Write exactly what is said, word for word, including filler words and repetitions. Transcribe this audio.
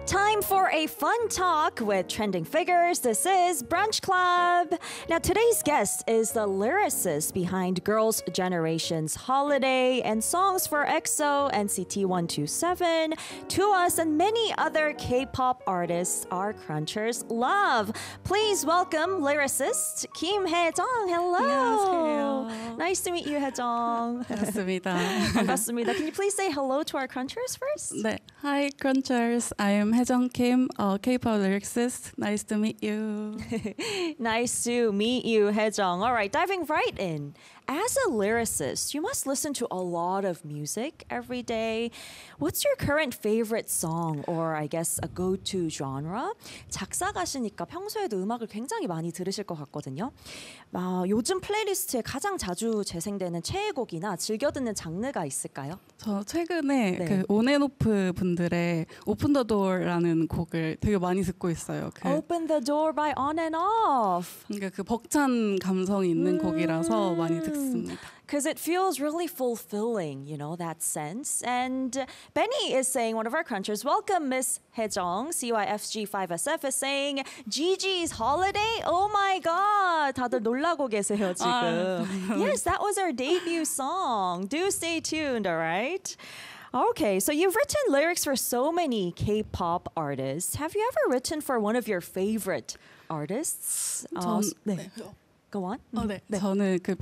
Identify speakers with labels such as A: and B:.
A: Time for a fun talk with trending figures. This is Brunch Club. Now, today's guest is the lyricist behind Girls' Generation's Holiday and songs for EXO, N C T one twenty-seven, To Us, and many other K-pop artists our crunchers love. Please welcome lyricist Kim Hae-jung. Hello.
B: 안녕하세요.
A: Nice to meet you, Hae-jung.
B: 반갑습니다.
A: 반갑습니다. Can you please say hello to our crunchers first?
B: 네. Hi, Crunchers. I am Hae-jung Kim, a K-pop lyricist. Nice to meet you.
A: Nice to meet you, Hae-jung. All right, diving right in. As a lyricist, you must listen to a lot of music every day. What's your current favorite song, or I guess a go-to genre? 작사가시니까 평소에도 음악을 굉장히 많이 들으실 것 같거든요. 아, 요즘 플레이리스트에 가장 자주 재생되는 최애곡이나 즐겨 듣는 장르가 있을까요?
B: 저 최근에
A: 네.
B: 그 온앤오프 분들의 Open the Door라는 곡을 되게 많이 듣고 있어요. 그,
A: Open the Door by On and Off.
B: 그러니까 그 벅찬 감성이 있는 곡이라서 많이 듣습니다.
A: Because it feels really fulfilling, you know, that sense. And Benny is saying, one of our crunchers, welcome Miss Hae-jung. C Y F G five S F is saying, Gigi's Holiday? Oh my God. 다들 놀라고 계세요, 지금.
B: 아,
A: Yes, that was our debut song. Do stay tuned, all right? Okay, so you've written lyrics for so many K-pop artists. Have you ever written for one of your favorite artists?
B: 전,
A: 네. Go on.
B: 어, 네. 저는 그